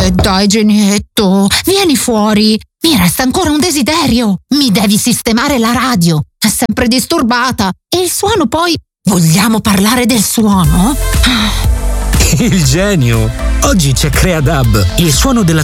Dai, genietto, vieni fuori. Mi resta ancora un desiderio. Mi devi sistemare la radio. È sempre disturbata. E il suono poi... Vogliamo parlare del suono? Il genio! Oggi c'è CreaDub, il suono della